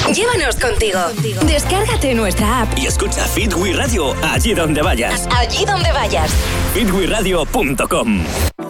Llévanos contigo. Descárgate nuestra app y escucha Fit We Radio allí donde vayas. Allí donde vayas. fitwiradio.com.